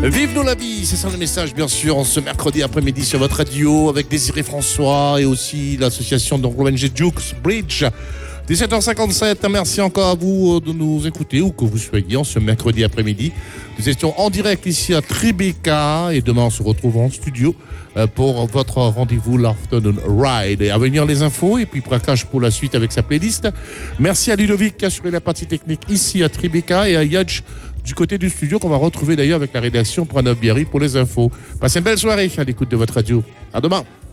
Vive-nous la vie, c'est ça le message bien sûr, ce mercredi après-midi sur votre radio avec Désiré François et aussi l'association de l'ONG Jukes Bridge. 17h57, merci encore à vous de nous écouter où que vous soyez en ce mercredi après-midi. Nous étions en direct ici à Tribeca et demain on se retrouve en studio pour votre rendez-vous l'Afternoon Ride. Et à venir les infos et puis Prakash pour la suite avec sa playlist. Merci à Ludovic qui a assuré la partie technique ici à Tribeca et à Yadj du côté du studio qu'on va retrouver d'ailleurs avec la rédaction Pranov Biarri pour les infos. Passez une belle soirée à l'écoute de votre radio. À demain.